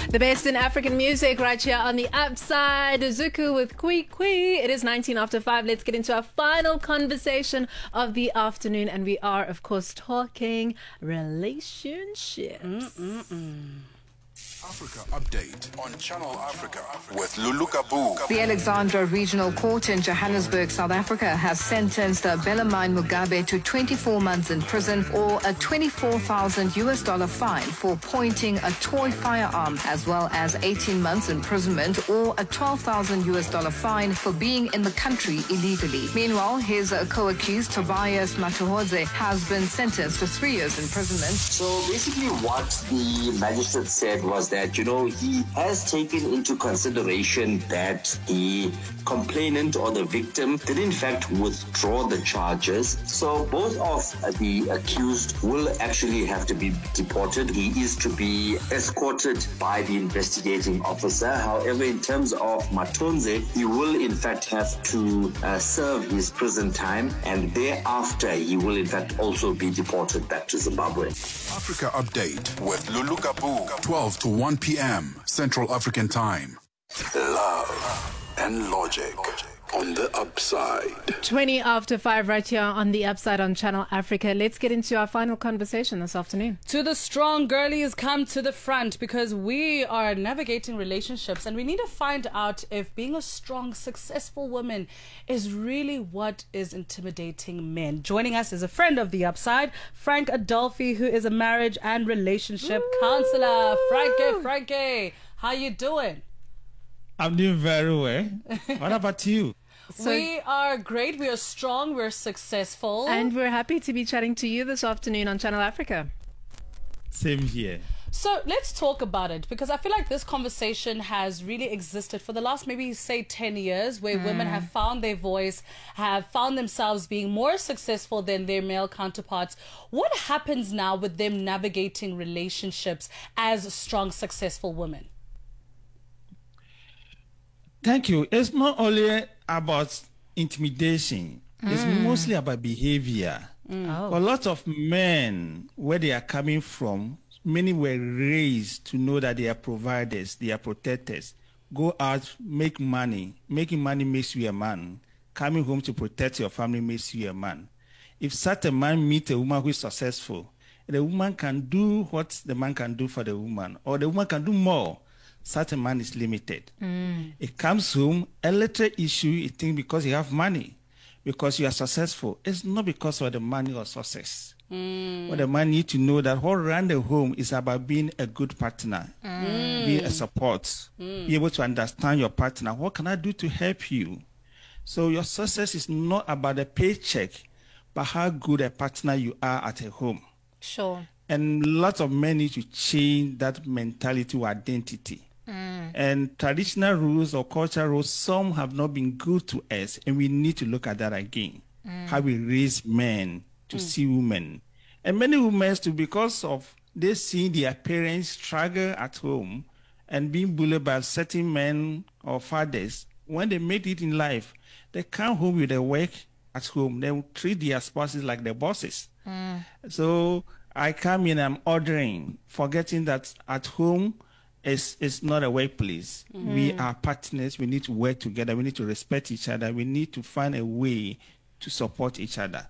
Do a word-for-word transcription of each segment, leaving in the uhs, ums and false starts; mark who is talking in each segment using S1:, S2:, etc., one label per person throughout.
S1: The best in African music right here on the Upside. Zuku with Kui Kui. It is nineteen after five. Let's get into our final conversation of the afternoon. And we are, of course, talking relationships. Mm-mm-mm.
S2: Africa Update on Channel Africa with Lulu Kabu.
S3: The Alexandra Regional Court in Johannesburg, South Africa, has sentenced Bellarmine Mugabe to twenty-four months in prison or a twenty-four thousand U S dollar fine for pointing a toy firearm, as well as eighteen months imprisonment or a twelve thousand U S dollar fine for being in the country illegally. Meanwhile, his co-accused Tobias Matuhodze has been sentenced to three years imprisonment.
S4: So basically what the magistrate said was that, you know, he has taken into consideration that the complainant or the victim did in fact withdraw the charges. So both of the accused will actually have to be deported. He is to be escorted by the investigating officer. However, in terms of Matonze, he will in fact have to uh, serve his prison time, and thereafter he will in fact also be deported back to Zimbabwe.
S2: Africa Update with Lulu Kabu, twelve to one p.m. Central African Time. Love and logic on the Upside.
S1: twenty after five right here on the Upside on Channel Africa. Let's get into our final conversation this afternoon.
S5: To the strong girlies, come to the front, because we are navigating relationships and we need to find out if being a strong, successful woman is really what is intimidating men. Joining us is a friend of the Upside, Frank Adolfi, who is a marriage and relationship Ooh. counselor. Frankie, Frankie, how you doing?
S6: I'm doing very well. What about you?
S5: So, we are great. We are strong. We're successful.
S1: And we're happy to be chatting to you this afternoon on Channel Africa.
S6: Same here.
S5: So let's talk about it, because I feel like this conversation has really existed for the last maybe say ten years, where mm. women have found their voice, have found themselves being more successful than their male counterparts. What happens now with them navigating relationships as strong, successful women?
S6: Thank you. It's not only about intimidation. Mm. It's mostly about behavior. Mm. Oh. A lot of men, where they are coming from, many were raised to know that they are providers, they are protectors. Go out, make money. Making money makes you a man. Coming home to protect your family makes you a man. If such a man meets a woman who is successful, the woman can do what the man can do for the woman, or the woman can do more. Such a man is limited. Mm. It comes home, a little issue, you think because you have money, because you are successful. It's not because of the money or success. Mm. What the man needs to know that what run the home is about being a good partner, mm. being a support, mm. be able to understand your partner. What can I do to help you? So your success is not about the paycheck, but how good a partner you are at a home.
S1: Sure.
S6: And lots of men need to change that mentality or identity. Mm. And traditional rules or cultural rules, some have not been good to us, and we need to look at that again. Mm. How we raise men to mm. see women. And many women, too, because of they see their parents struggle at home and being bullied by certain men or fathers, when they make it in life, they come home with their work at home. They treat their spouses like their bosses. Mm. So I come in, I'm ordering, forgetting that at home is is not a workplace. Mm-hmm. We are partners. We need to work together. We need to respect each other. We need to find a way to support each other.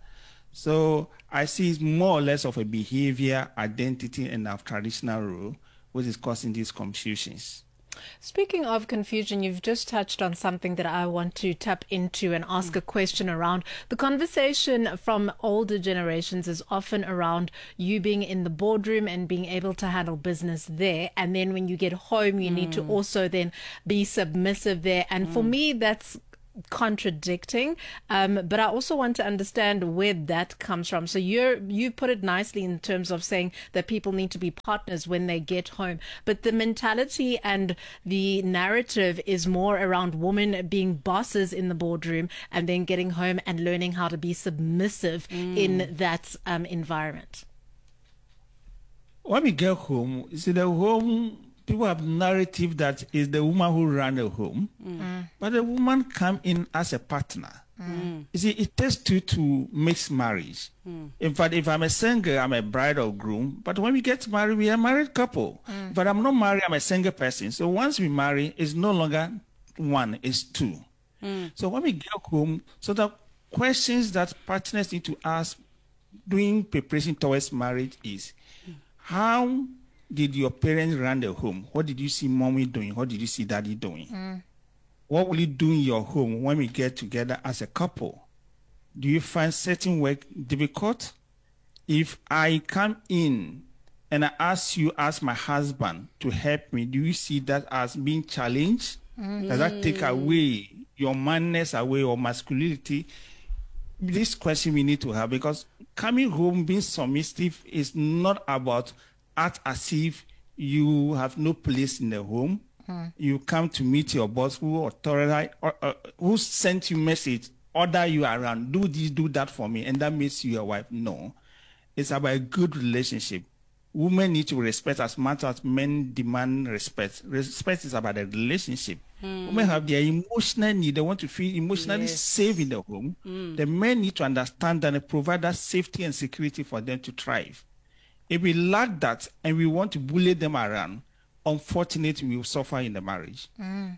S6: So I see it's more or less of a behavior, identity, and our traditional role, which is causing these confusions.
S1: Speaking of confusion, you've just touched on something that I want to tap into and ask a question around. The conversation from older generations is often around you being in the boardroom and being able to handle business there. And then when you get home, you mm. need to also then be submissive there. And mm. for me, that's contradicting, um, but I also want to understand where that comes from. So you're you put it nicely in terms of saying that people need to be partners when they get home, but the mentality and the narrative is more around women being bosses in the boardroom and then getting home and learning how to be submissive mm. in that um, environment.
S6: When we get home, you see, the home, people have narrative that is the woman who ran the home, mm. but the woman come in as a partner. Mm. You see, it takes two to mix marriage. Mm. In fact, if I'm a single, I'm a bride or groom. But when we get married, we are a married couple. Mm. But I'm not married, I'm a single person. So once we marry, it's no longer one, it's two. Mm. So when we get home, so the questions that partners need to ask during preparation towards marriage is, mm. how did your parents run the home? What did you see mommy doing? What did you see daddy doing? Mm. What will you do in your home when we get together as a couple? Do you find certain work difficult? If I come in and I ask you, as my husband, to help me, do you see that as being challenged? Mm. Does that take away your manners, away or masculinity? This question we need to have, because coming home being submissive is not about act as if you have no place in the home. Mm. You come to meet your boss who authority, or, uh, who sent you message, order you around, do this, do that for me, and that makes you your wife. No. It's about a good relationship. Women need to respect as much as men demand respect. Respect is about a relationship. Mm. Women have their emotional need. They want to feel emotionally yes. safe in the home. Mm. The men need to understand that and provide that safety and security for them to thrive. If we lack that and we want to bully them around, unfortunately, we will suffer in the marriage.
S5: Mm.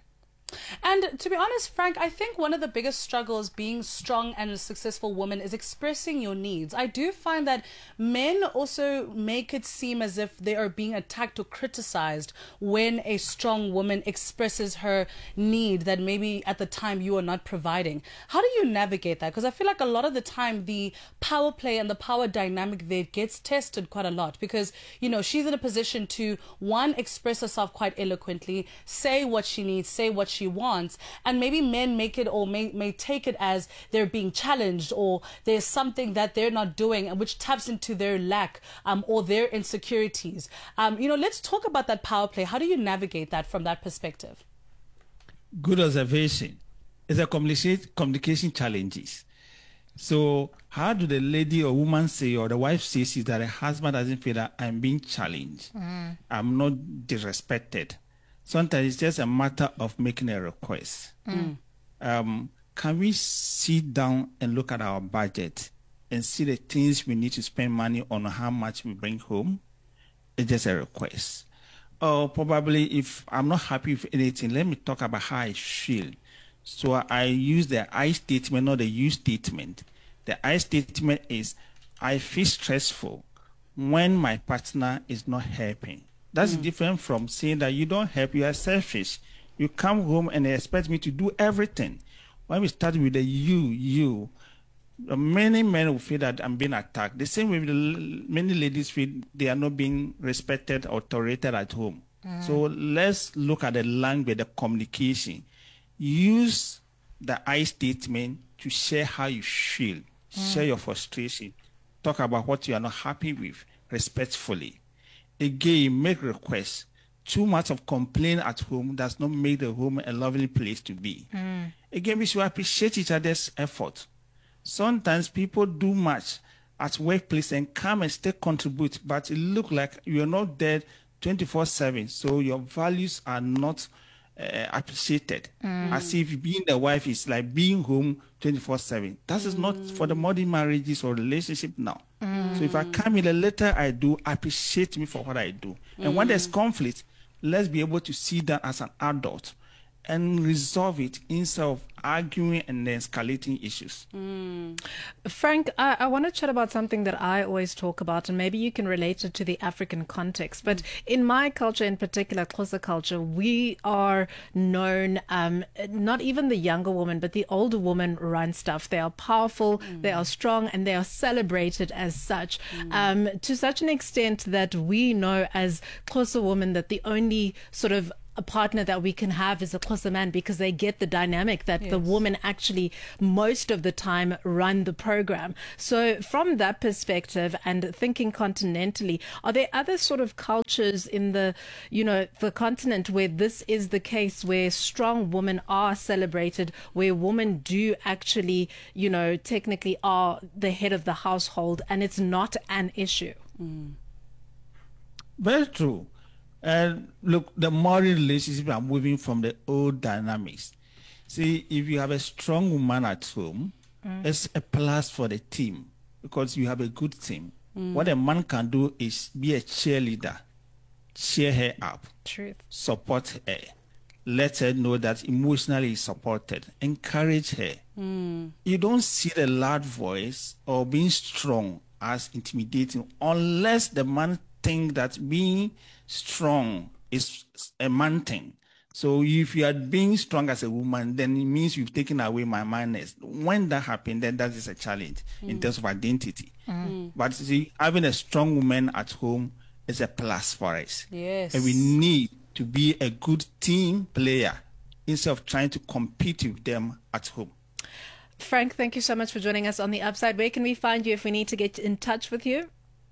S5: And to be honest, Frank, I think one of the biggest struggles being strong and a successful woman is expressing your needs. I do find that men also make it seem as if they are being attacked or criticized when a strong woman expresses her need that maybe at the time you are not providing. How do you navigate that? Because I feel like a lot of the time the power play and the power dynamic there gets tested quite a lot, because, you know, she's in a position to, one, express herself quite eloquently, say what she needs, say what she wants, and maybe men make it or may, may take it as they're being challenged or there's something that they're not doing, and which taps into their lack um, or their insecurities. Um, you know, let's talk about that power play. How do you navigate that from that perspective?
S6: Good observation. It's a communication, communication challenges. So how do the lady or woman say, or the wife says, is that the husband doesn't feel that I'm being challenged, mm. I'm not disrespected? Sometimes it's just a matter of making a request. Mm. Um, can we sit down and look at our budget and see the things we need to spend money on, how much we bring home? It's just a request. Or probably if I'm not happy with anything, let me talk about how I feel. So I use the I statement, not the you statement. The I statement is, I feel stressful when my partner is not helping. That's mm. different from saying that you don't help, you are selfish. You come home and expect me to do everything. When we start with the you, you, many men will feel that I'm being attacked. The same way many ladies feel they are not being respected or tolerated at home. Mm. So let's look at the language, the communication. Use the I statement to share how you feel, mm. share your frustration, talk about what you are not happy with respectfully. Again, make requests. Too much of complaint at home does not make the home a lovely place to be. Mm. Again, we should appreciate each other's effort. Sometimes people do much at workplace and come and still contribute, but it looks like you are not there twenty-four seven, so your values are not uh, appreciated. Mm. As if being the wife is like being home twenty-four seven. That mm. is not for the modern marriages or relationship now. Mm. So if I come in, the letter I do, appreciate me for what I do. Mm. And when there's conflict, let's be able to see that as an adult and resolve it instead of arguing and escalating issues.
S1: Mm. Frank, I, I want to chat about something that I always talk about, and maybe you can relate it to the African context. But in my culture, in particular, Xhosa culture, we are known, um, not even the younger woman, but the older woman run stuff. They are powerful, mm. they are strong, and they are celebrated as such. Mm. Um, to such an extent that we know as Xhosa women that the only sort of a partner that we can have is a Xhosa man, because they get the dynamic that yes. the woman actually most of the time run the program. So from that perspective and thinking continentally, are there other sort of cultures in the, you know, the continent where this is the case, where strong women are celebrated, where women do actually, you know, technically are the head of the household and it's not an issue?
S6: Mm. Very true. And look, the modern relationship are moving from the old dynamics. See, if you have a strong woman at home, mm. it's a plus for the team because you have a good team. Mm. What a man can do is be a cheerleader, cheer her up,
S1: Truth.
S6: support her, let her know that emotionally is supported, encourage her.
S5: Mm.
S6: You don't see the loud voice or being strong as intimidating unless the man think that being strong is a man thing. So if you are being strong as a woman, then it means you've taken away my madness. When that happens, then that is a challenge mm. in terms of identity. Mm. But see, having a strong woman at home is a plus for us.
S5: Yes.
S6: And we need to be a good team player instead of trying to compete with them at home.
S1: Frank, thank you so much for joining us on The Upside. Where can we find you if we need to get in touch with you?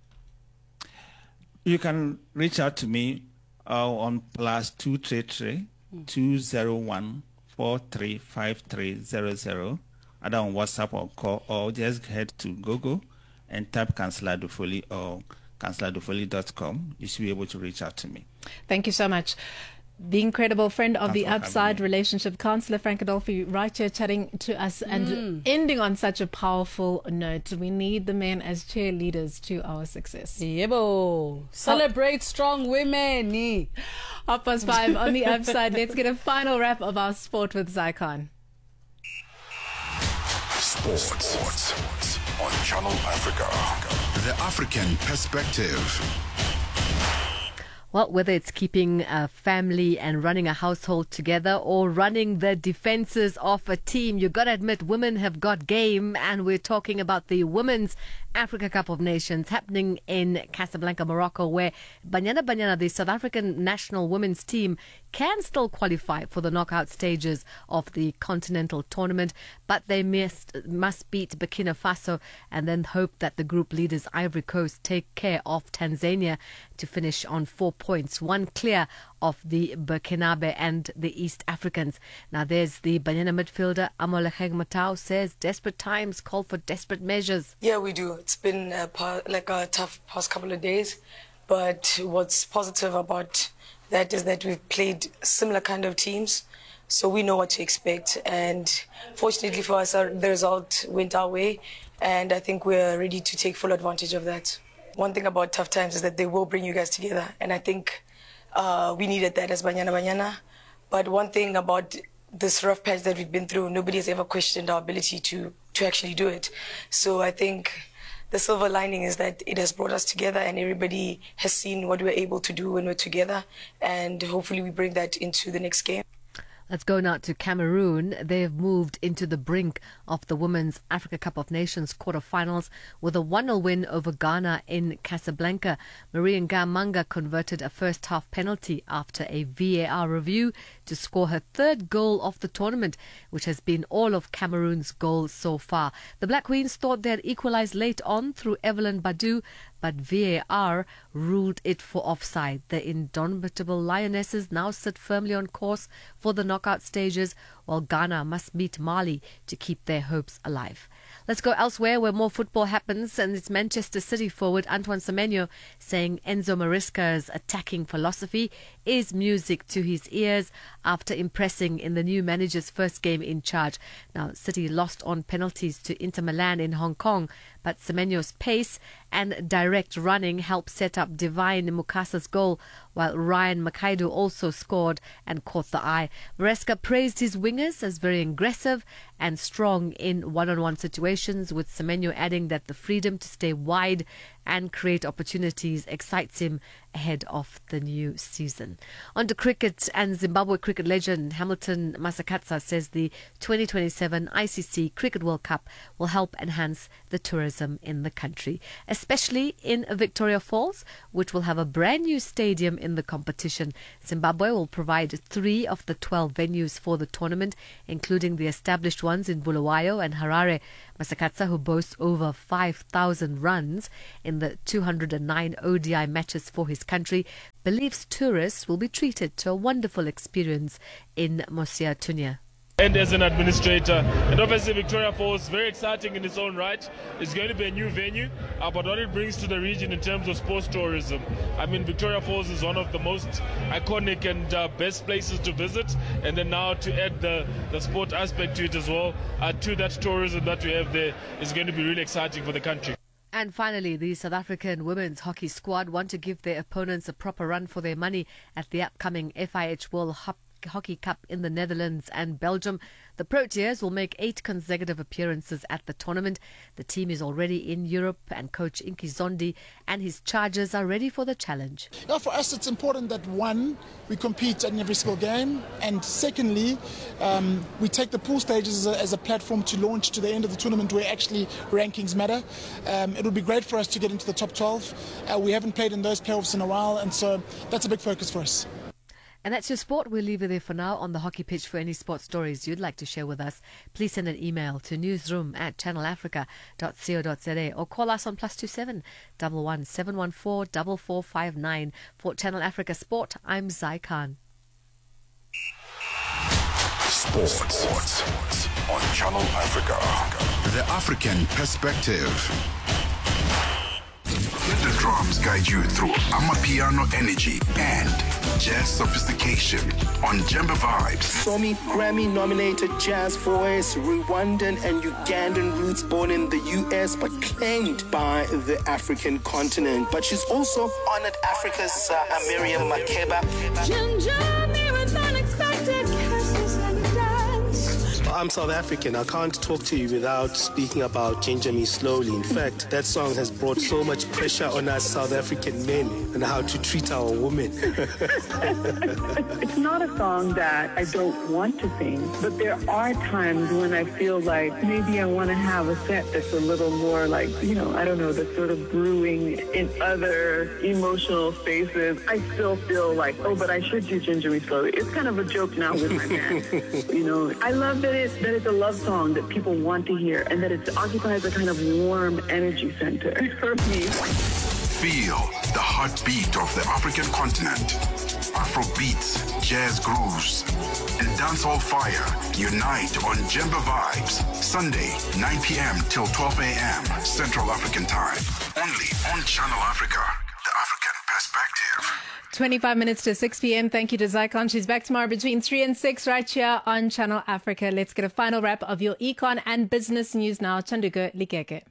S6: You can reach out to me uh, on plus two three three two zero one four three five three zero zero, either on WhatsApp or call, or just head to Google and type Councillor Dufuli or councillor dufuli dot com. You should be able to reach out to me.
S1: Thank you so much. The incredible friend of
S6: Thanks
S1: The Upside relationship counsellor, Frank Adolphe, right here chatting to us and
S5: Mm.
S1: ending on such a powerful note. We need the men as cheerleaders to our success.
S5: Yebo. Celebrate strong women.
S1: Half past five on The Upside. Let's get a final wrap of our sport with Zycon.
S2: Sports. Sports on Channel Africa. The African perspective.
S7: Well, whether it's keeping a family and running a household together or running the defenses of a team, you've got to admit women have got game. And we're talking about the Women's Africa Cup of Nations happening in Casablanca, Morocco, where Banyana Banyana, the South African national women's team, can still qualify for the knockout stages of the continental tournament, but they must, must beat Burkina Faso and then hope that the group leaders Ivory Coast take care of Tanzania to finish on four points, one clear of the Burkinabe and the East Africans. Now there's the Banyana midfielder Amolecheng Matau says desperate times call for desperate measures.
S8: Yeah, we do. It's been a, pa- like a tough past couple of days, but what's positive about that is that we've played similar kind of teams, so we know what to expect. And fortunately for us, our, the result went our way, and I think we're ready to take full advantage of that. One thing about tough times is that they will bring you guys together, and I think uh, we needed that as Banyana Banyana. But one thing about this rough patch that we've been through, nobody has ever questioned our ability to, to actually do it. So I think the silver lining is that it has brought us together and everybody has seen what we're able to do when we're together, and hopefully we bring that into the next game.
S7: Let's go now to Cameroon. They've moved into the brink of the Women's Africa Cup of Nations quarterfinals with a one nil win over Ghana in Casablanca. Marie Ngamanga converted a first-half penalty after a V A R review to score her third goal of the tournament, which has been all of Cameroon's goals so far. The Black Queens thought they had equalized late on through Evelyn Badu, but V A R ruled it for offside. The indomitable Lionesses now sit firmly on course for the knockout stages, while Ghana must beat Mali to keep their hopes alive. Let's go elsewhere where more football happens, and it's Manchester City forward Antoine Semenyo saying Enzo Maresca's attacking philosophy is music to his ears after impressing in the new manager's first game in charge. Now, City lost on penalties to Inter Milan in Hong Kong, but Semenyo's pace and direct running helped set up Divine Mukasa's goal, while Ryan Makaidu also scored and caught the eye. Maresca praised his wingers as very aggressive and strong in one-on-one situations, with Semenyo adding that the freedom to stay wide and create opportunities excites him ahead of the new season. On to cricket, and Zimbabwe cricket legend Hamilton Masakatsa says the twenty twenty-seven I C C Cricket World Cup will help enhance the tourism in the country, especially in Victoria Falls, which will have a brand new stadium in the competition. Zimbabwe will provide three of the twelve venues for the tournament, including the established ones in Bulawayo and Harare. Masakatsa, who boasts over five thousand runs in the two hundred nine O D I matches for his country, believes tourists will be treated to a wonderful experience in Mosia Tunya.
S9: and as an administrator. And obviously Victoria Falls, very exciting in its own right. It's going to be a new venue, uh, but what it brings to the region in terms of sports tourism. I mean, Victoria Falls is one of the most iconic and uh, best places to visit, and then now to add the, the sport aspect to it as well, uh, to that tourism that we have there, is going to be really exciting for the country.
S7: And finally, the South African women's hockey squad want to give their opponents a proper run for their money at the upcoming F I H World Hop Hockey Cup in the Netherlands and Belgium. The Proteas will make eight consecutive appearances at the tournament. The team is already in Europe, and coach Inki Zondi and his Chargers are ready for the challenge.
S10: Yeah, for us it's important that one, we compete in every single game, and secondly, um, we take the pool stages as a, as a platform to launch to the end of the tournament where actually rankings matter. Um, it would be great for us to get into the top twelve. Uh, we haven't played in those playoffs in a while, and so that's a big focus for us.
S7: And that's your sport. We'll leave it there for now. On the hockey pitch, for any sports stories you'd like to share with us, please send an email to newsroom at channel africa dot co dot za or call us on plus two seven one one seven one four four four five nine. For Channel Africa Sport, I'm Zai Khan.
S2: Sports on Channel Africa. The African perspective. Let the drums guide you through Amapiano energy and jazz sophistication on Jemba Vibes.
S11: Somi Grammy-nominated jazz voice, Rwandan and Ugandan roots, born in the U S but claimed by the African continent. But she's also honored Africa's uh, Miriam Makeba. I'm South African. I can't talk to you without speaking about Ginger Me Slowly. In fact, that song has brought so much pressure on us South African men and how to treat our women.
S12: It's not a song that I don't want to sing, but there are times when I feel like maybe I want to have a set that's a little more like, you know, I don't know, that's sort of brewing in other emotional spaces. I still feel like, oh, but I should do Ginger Me Slowly. It's kind of a joke now with my man. You know, I love that it's that it's a love song that people want to hear, and that it occupies a kind of warm energy center for me.
S2: Feel the heartbeat of the African continent. Afro beats, jazz grooves, and dancehall fire unite on Jemba Vibes. Sunday, nine p.m. till twelve a.m. Central African Time. Only on Channel Africa, the African perspective.
S1: twenty-five minutes to six p.m. Thank you to Zycon. She's back tomorrow between three and six right here on Channel Africa. Let's get a final wrap of your econ and business news now. Chanduka Likeke.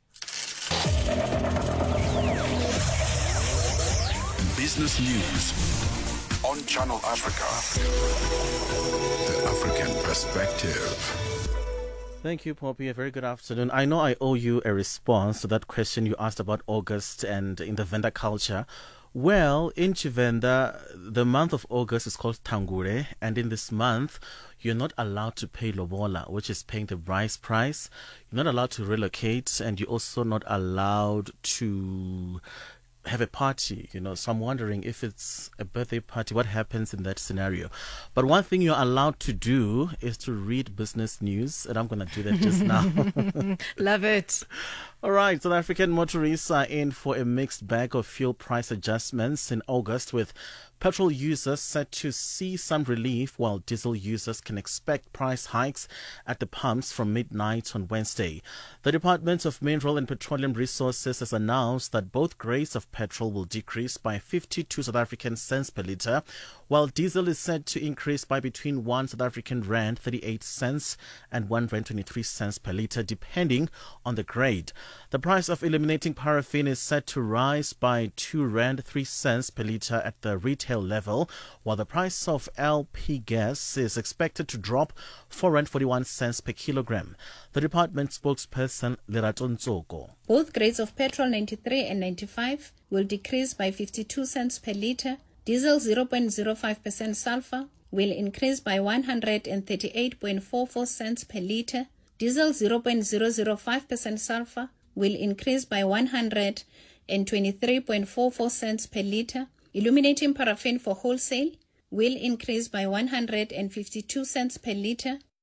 S2: Business news on Channel Africa. The African perspective.
S13: Thank you, Poppy. A very good afternoon. I know I owe you a response to that question you asked about August and in the Venda culture. Well, in Chivenda, the month of August is called Tangure, and in this month, you're not allowed to pay lobola, which is paying the bride price. You're not allowed to relocate, and you're also not allowed to have a party, you know. So I'm wondering if it's a birthday party, what happens in that scenario? But one thing you're allowed to do is to read business news, and I'm going to do that just now.
S1: Love it.
S13: All right, South African motorists are in for a mixed bag of fuel price adjustments in August, with petrol users set to see some relief, while diesel users can expect price hikes at the pumps from midnight on Wednesday. The Department of Mineral and Petroleum Resources has announced that both grades of petrol will decrease by fifty-two South African cents per litre, while diesel is set to increase by between one South African rand thirty-eight cents and one rand twenty-three cents per litre, depending on the grade. The price of illuminating paraffin is set to rise by two rand three cents per litre at the retail level, while the price of L P gas is expected to drop four rand forty-one cents per kilogram. The department spokesperson Lerato Ntsoko.
S14: Both grades of petrol ninety-three and ninety-five will decrease by fifty-two cents per litre. Diesel zero point zero five percent sulfur will increase by one hundred thirty-eight point four four cents per litre. Diesel zero point zero zero five percent sulfur will increase by one hundred twenty-three point four four cents per litre. Illuminating paraffin for wholesale will increase by one hundred fifty-two cents per litre.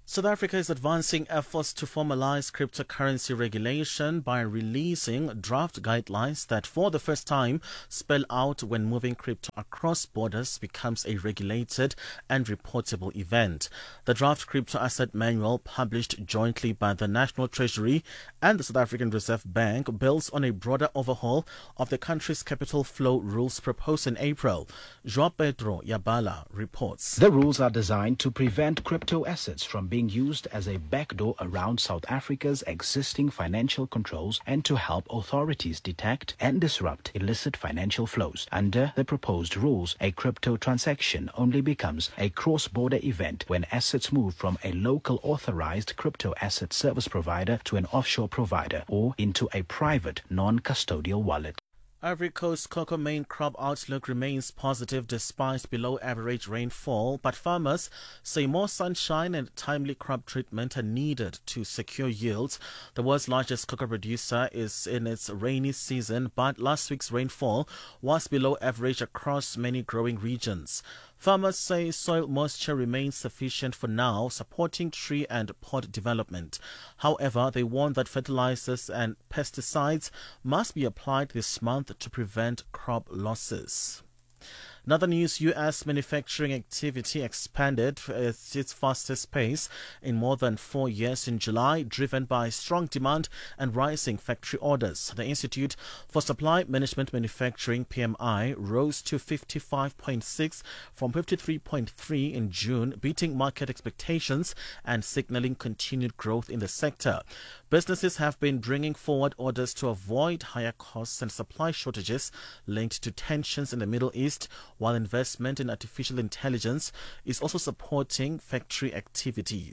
S13: South Africa is advancing efforts to formalize cryptocurrency regulation by releasing draft guidelines that for the first time spell out when moving crypto across borders becomes a regulated and reportable event. The draft crypto asset manual, published jointly by the National Treasury and the South African Reserve Bank, builds on a broader overhaul of the country's capital flow rules proposed in April. João Pedro Yabala reports.
S15: The rules are designed to prevent crypto assets from being used as a backdoor around South Africa's existing financial controls and to help authorities detect and disrupt illicit financial flows. Under the proposed rules, a crypto transaction only becomes a cross-border event when assets move from a local authorized crypto asset service provider to an offshore provider or into a private non-custodial wallet.
S13: Ivory Coast cocoa main crop outlook remains positive despite below-average rainfall, but farmers say more sunshine and timely crop treatment are needed to secure yields. The world's largest cocoa producer is in its rainy season, but last week's rainfall was below average across many growing regions. Farmers say soil moisture remains sufficient for now, supporting tree and pod development. However, they warn that fertilizers and pesticides must be applied this month to prevent crop losses. In other news, U S manufacturing activity expanded at its fastest pace in more than four years in July, driven by strong demand and rising factory orders. The Institute for Supply Management Manufacturing, P M I, rose to fifty-five point six from fifty-three point three in June, beating market expectations and signaling continued growth in the sector. Businesses have been bringing forward orders to avoid higher costs and supply shortages linked to tensions in the Middle East, while investment in artificial intelligence is also supporting factory activity.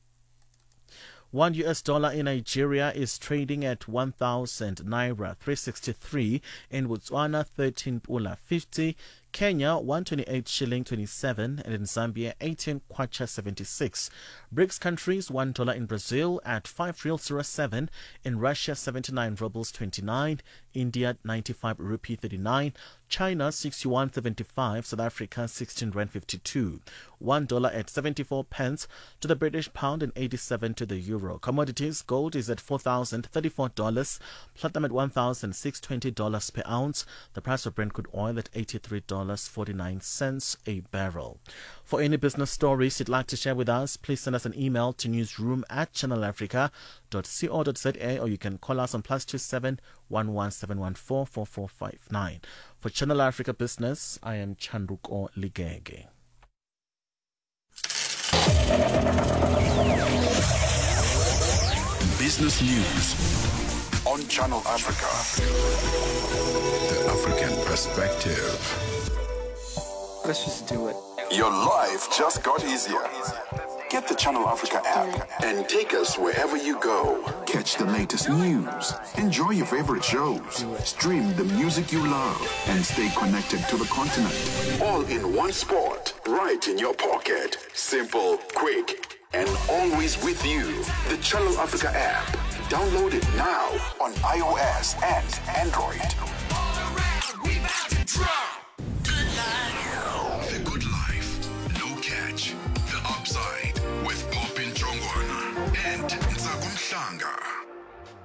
S13: One U S dollar in Nigeria is trading at one thousand naira three sixty-three, in Botswana thirteen pula fifty, Kenya one twenty-eight shilling twenty-seven, and in Zambia eighteen kwacha seventy-six. BRICS countries, one dollar in Brazil at five real zero seven, in Russia seventy-nine rubles twenty-nine, India ninety-five rupee thirty-nine, China sixty-one seventy-five, South Africa sixteen rand fifty-two. One dollar at seventy-four pence to the British pound and eighty-seven to the euro. Commodities, gold is at four thousand thirty-four dollars, platinum at one thousand six hundred twenty dollars per ounce. The price of Brent crude oil at eighty-three dollars and forty-nine cents a barrel. For any business stories you'd like to share with us, please send us an email to newsroom at channel africa dot co dot za, or you can call us on plus two seven one one seven one four four four five nine. For Channel Africa Business, I am Chanduko Ligege.
S2: Business News on Channel Africa. The African Perspective.
S16: Let's just do it.
S2: Your life just got easier. Get the Channel Africa app and take us wherever you go. Catch the latest news, enjoy your favorite shows, stream the music you love, and stay connected to the continent. All in one spot, right in your pocket. Simple, quick, and always with you. The Channel Africa app. Download it now on iOS and Android. The Good Life, No Catch, The Upside with Popin Jongwana and Nzakumhlanga.